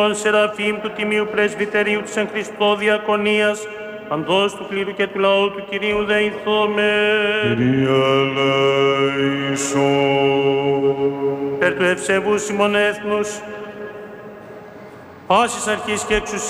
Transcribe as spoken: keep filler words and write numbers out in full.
Τον Σεραφείμ του Τιμίου Πρεσβυτερίου της εν Χριστώ Διακονίας, παντός του κλήρου και του λαού του Κυρίου δεηθώμε. Κύριε ελέησον. Περ του ευσεβούς ημών έθνους, πάσης αρχής και εξουσίας,